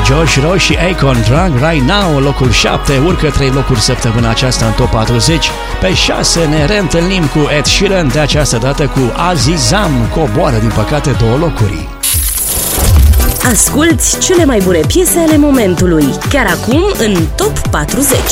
Josh Ross și Akon, Drunk Right Now, locul 7, urcă 3 locuri săptămâna aceasta în top 40. Pe 6 ne reîntâlnim cu Ed Sheeran, de această dată cu Azizam, coboară din păcate 2 locuri. Asculți cele mai bune piese ale momentului, chiar acum în top 40.